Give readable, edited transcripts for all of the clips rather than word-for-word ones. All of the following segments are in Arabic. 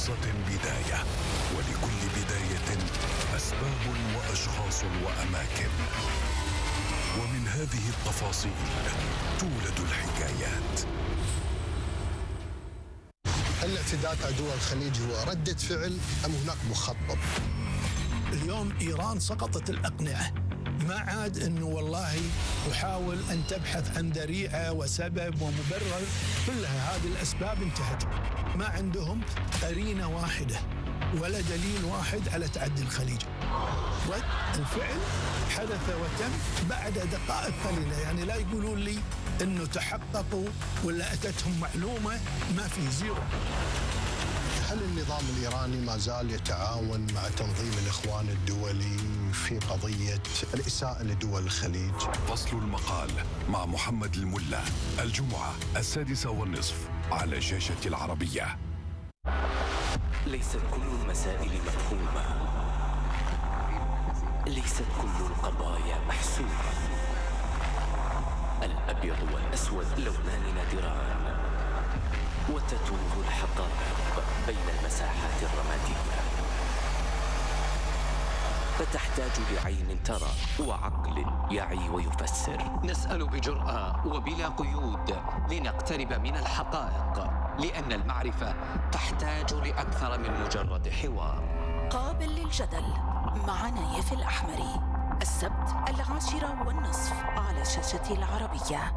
قصة بداية، ولكل بداية أسباب وأشخاص وأماكن، ومن هذه التفاصيل تولد الحكايات. الاعتداءات على دول الخليج هو ردة فعل أم هناك مخطط؟ اليوم إيران سقطت الأقنعة، ما عاد أنه والله تحاول أن تبحث عن ذريعة وسبب ومبرر، كلها هذه الأسباب انتهت. ما عندهم قرينة واحدة ولا دليل واحد على تعدي الخليج. رد الفعل حدث وتم بعد دقائق قليلة، يعني لا يقولون لي أنه تحققوا ولا أتتهم معلومة، ما في زيرو. هل النظام الإيراني ما زال يتعاون مع تنظيم الإخوان الدولي في قضية الإساءة لدول الخليج؟ فصل المقال مع محمد الملا الجمعة 6:30 على شاشة العربية. ليست كل المسائل مفهومة، ليست كل القضايا محسومة. الأبيض والأسود لونان نادران، وتتوه الحقائق بين المساحات الرمادية، فتحتاج لعين ترى وعقل يعي ويفسر. نسأل بجرأة وبلا قيود لنقترب من الحقائق، لأن المعرفة تحتاج لأكثر من مجرد حوار. قابل للجدل مع نايف الأحمري، السبت 10:30 على شاشة العربية.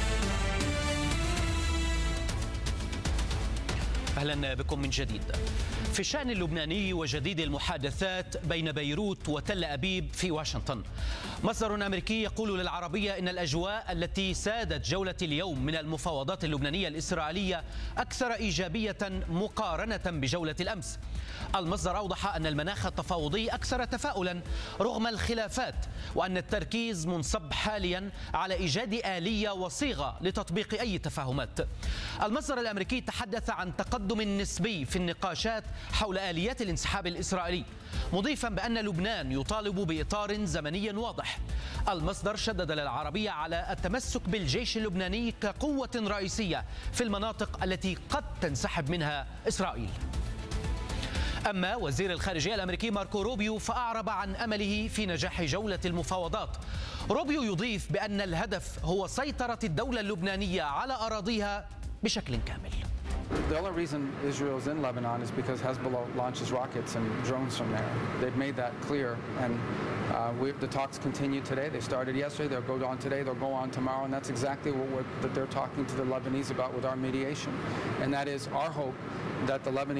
أهلا بكم من جديد. في الشأن اللبناني وجديد المحادثات بين بيروت وتل أبيب في واشنطن، مصدر أمريكي يقول للعربية إن الأجواء التي سادت جولة اليوم من المفاوضات اللبنانية الإسرائيلية أكثر إيجابية مقارنة بجولة الأمس. المصدر أوضح أن المناخ التفاوضي أكثر تفاؤلا رغم الخلافات، وأن التركيز منصب حاليا على إيجاد آلية وصيغة لتطبيق أي تفاهمات. المصدر الأمريكي تحدث عن تقدم نسبي في النقاشات حول آليات الانسحاب الإسرائيلي، مضيفا بأن لبنان يطالب بإطار زمني واضح. المصدر شدد للعربية على التمسك بالجيش اللبناني كقوة رئيسية في المناطق التي قد تنسحب منها إسرائيل. أما وزير الخارجية الأمريكي ماركو روبيو فأعرب عن أمله في نجاح جولة المفاوضات. روبيو يضيف بأن الهدف هو سيطرة الدولة اللبنانية على أراضيها بشكل كامل. The only reason Israel is in Lebanon is because Hezbollah launches rockets and drones from there. They've made that clear, and the talks continue today. They started yesterday, they'll go on today, they'll go on tomorrow, and that's exactly what they're talking to the Lebanese about with our mediation. And that is our hope that the Lebanese